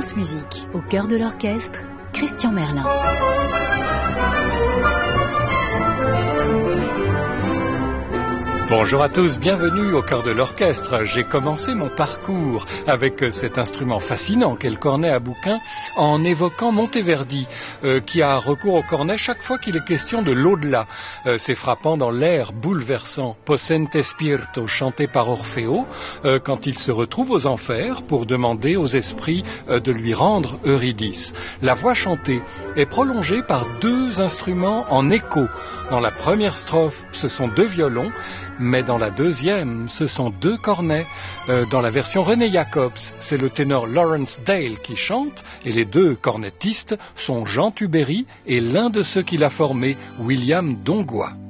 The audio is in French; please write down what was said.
France Musique, au cœur de l'orchestre, Christian Merlin. Bonjour à tous, bienvenue au cœur de l'orchestre. J'ai commencé mon parcours avec cet instrument fascinant qu'est le cornet à bouquin en évoquant Monteverdi qui a recours au cornet chaque fois qu'il est question de l'au-delà. C'est frappant dans l'air bouleversant Possente Spirito chanté par Orfeo quand il se retrouve aux enfers pour demander aux esprits de lui rendre Eurydice. La voix chantée est prolongée par deux instruments en écho. Dans la première strophe, ce sont deux violons, mais dans la deuxième, ce sont deux cornets. Dans la version René Jacobs, c'est le ténor Lawrence Dale qui chante, et les deux cornettistes sont Jean Tubéry et l'un de ceux qui l'a formé, William Dongois.